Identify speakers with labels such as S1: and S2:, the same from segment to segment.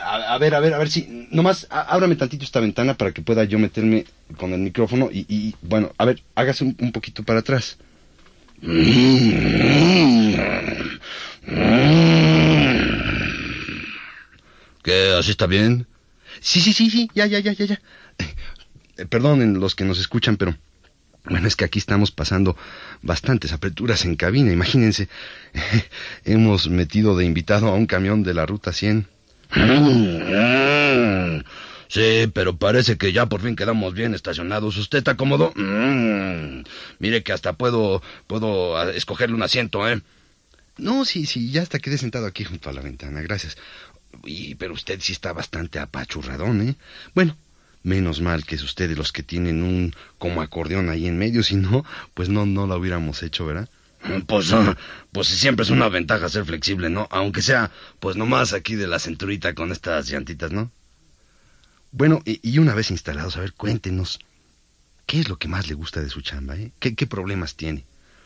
S1: A ver si... Nomás ábrame tantito esta ventana para que pueda yo meterme con el micrófono bueno, a ver, hágase un poquito para atrás. ¿Qué? ¿Así está bien? Sí, ya. Perdonen los que nos escuchan, pero... Bueno, es que aquí estamos pasando bastantes aperturas en cabina, imagínense. Hemos metido de invitado a un camión de la Ruta 100. Sí, pero parece que ya por fin quedamos bien estacionados. ¿Usted está cómodo? Mire que hasta puedo escogerle un asiento, ¿eh? No, sí, ya hasta quedé sentado aquí junto a la ventana, gracias. Pero usted sí está bastante apachurradón, ¿eh? Bueno, menos mal que es usted de los que tienen un como acordeón ahí en medio, si no, pues no lo hubiéramos hecho, ¿verdad? Pues siempre es una ventaja ser flexible, ¿no? Aunque sea, pues nomás aquí de la cinturita con estas llantitas, ¿no? Bueno, y una vez instalados, a ver, cuéntenos, ¿qué es lo que más le gusta de su chamba, eh? ¿Qué problemas tiene?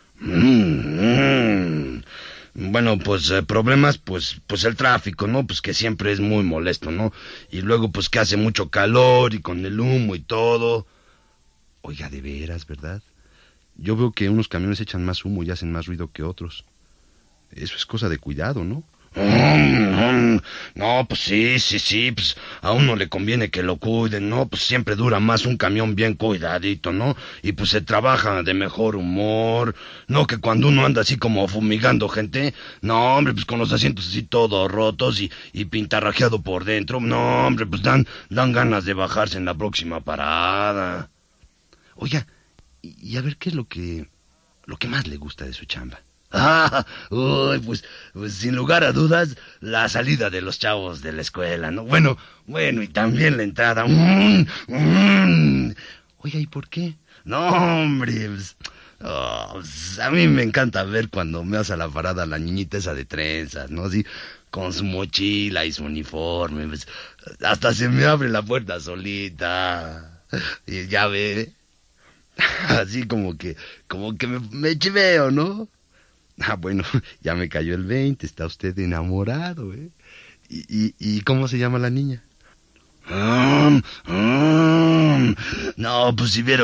S1: Bueno, pues problemas, pues el tráfico, ¿no? Pues que siempre es muy molesto, ¿no? Y luego pues que hace mucho calor y con el humo y todo. Oiga, de veras, ¿verdad? Yo veo que unos camiones echan más humo y hacen más ruido que otros. Eso es cosa de cuidado, ¿no? No, pues sí, pues a uno le conviene que lo cuiden, ¿no? Pues siempre dura más un camión bien cuidadito, ¿no? Y pues se trabaja de mejor humor, no que cuando uno anda así como fumigando gente, no, hombre, pues con los asientos así todos rotos y pintarrajeado por dentro, no, hombre, pues dan ganas de bajarse en la próxima parada. Oiga, y a ver, ¿qué es lo que más le gusta de su chamba? Pues sin lugar a dudas, la salida de los chavos de la escuela, ¿no? Bueno, y también la entrada. Oiga, ¿y por qué? No, hombre, pues, a mí me encanta ver cuando me hace la parada la niñita esa de trenzas, ¿no? Así, con su mochila y su uniforme, pues, hasta se me abre la puerta solita. Y ya ve, así como que me chiveo, ¿no? Bueno, ya me cayó el 20, está usted enamorado, ¿eh? ¿Y cómo se llama la niña? No, pues si viera